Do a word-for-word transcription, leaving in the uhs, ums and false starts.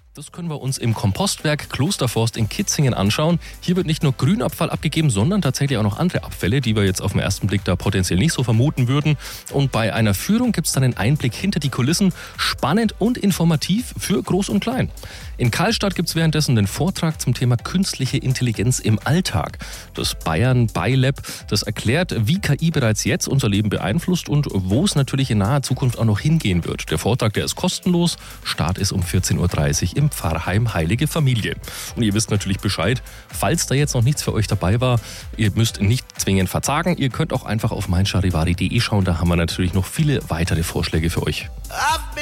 Das können wir uns im Kompostwerk Klosterforst in Kitzingen anschauen. Hier wird nicht nur Grünabfall abgegeben, sondern tatsächlich auch noch andere Abfälle, die wir jetzt auf den ersten Blick da potenziell nicht so vermuten würden. Und bei einer Führung gibt es dann einen Einblick hinter die Kulissen. Spannend und informativ für Groß und Klein. In Karlstadt gibt es währenddessen den Vortrag zum Thema künstliche Intelligenz im Alltag. Das Bayern BiLab, das erklärt, wie K I bereits jetzt unser Leben beeinflusst und wo es natürlich in naher Zukunft auch noch hingehen wird. Der Vortrag, der ist kostenlos. Start ist um vierzehn Uhr dreißig im Pfarrheim Heilige Familie. Und ihr wisst natürlich Bescheid, falls da jetzt noch nichts für euch dabei war, ihr müsst nicht zwingend verzagen. Ihr könnt auch einfach auf mein charivari punkt de schauen, da haben wir natürlich noch viele weitere Vorschläge für euch.